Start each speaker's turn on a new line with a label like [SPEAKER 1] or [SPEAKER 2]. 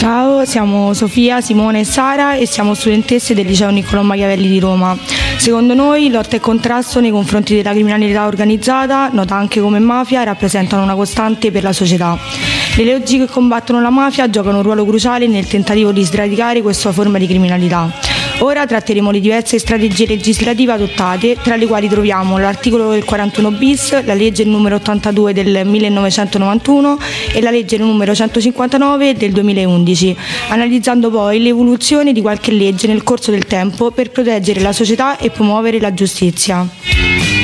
[SPEAKER 1] Ciao, siamo Sofia, Simone e Sara e siamo studentesse del liceo Niccolò Machiavelli di Roma. Secondo noi lotta e contrasto nei confronti della criminalità organizzata, nota anche come mafia, rappresentano una costante per la società. Le leggi che combattono la mafia giocano un ruolo cruciale nel tentativo di sradicare questa forma di criminalità. Ora tratteremo le diverse strategie legislative adottate, tra le quali troviamo l'articolo del 41 bis, la legge numero 82 del 1991 e la legge numero 159 del 2011, analizzando poi l'evoluzione di qualche legge nel corso del tempo per proteggere la società e promuovere la giustizia.